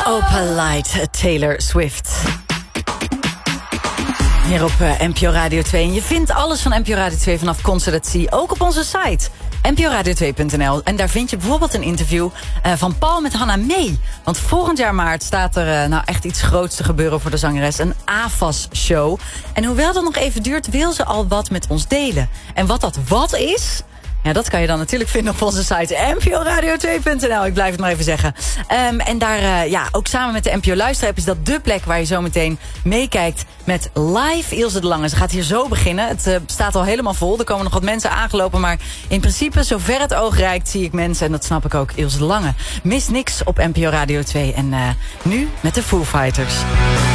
Opalite, Taylor Swift. Hier op NPO Radio 2. En je vindt alles van NPO Radio 2 vanaf Concert at Sea ook op onze site. NPOradio2.nl. En daar vind je bijvoorbeeld een interview van Paul met Hannah May. Want volgend jaar maart staat er nou echt iets groots te gebeuren voor de zangeres. Een AFAS-show. En hoewel dat nog even duurt, wil ze al wat met ons delen. En wat dat wat is... Ja, dat kan je dan natuurlijk vinden op onze site NPOradio2.nl. Ik blijf het maar even zeggen. En daar, ook samen met de NPO Luisterapp is dat dé plek waar je zo meteen meekijkt met live Ilse de Lange. Ze gaat hier zo beginnen. Het staat al helemaal vol. Er komen nog wat mensen aangelopen. Maar in principe, zover het oog reikt, zie ik mensen. En dat snap ik ook, Ilse de Lange. Mis niks op NPO Radio 2. En nu met de Foo Fighters.